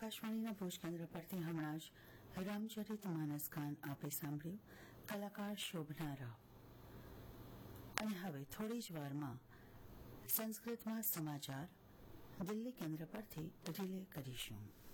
આકાશવાણીના ભુજ કેન્દ્ર પરથી હમણાં જ રામચરિત માનસ ગાન આપે સાંભળ્યું. કલાકાર શોભના રાવ. અને હવે થોડી જ વારમાં સંસ્કૃતમાં સમાચાર દિલ્હી કેન્દ્ર પરથી રિલે કરીશું.